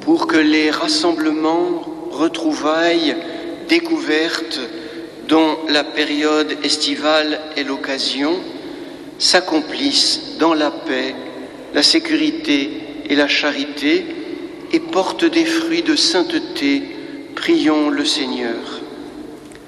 pour que les rassemblements, retrouvailles, découvertes dont la période estivale est l'occasion s'accomplissent dans la paix, la sécurité et la charité et portent des fruits de sainteté. Prions le Seigneur.